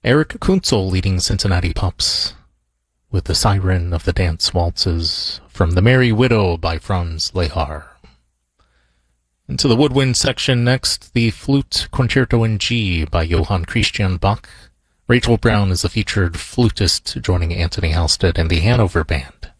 Eric Kunzel leading Cincinnati Pups with the Siren of the Dance Waltzes from The Merry Widow by Franz Lehár. Into the woodwind section next, the Flute Concerto in G by Johann Christian Bach. Rachel Brown is a featured flutist joining Anthony Halstead and the Hanover Band.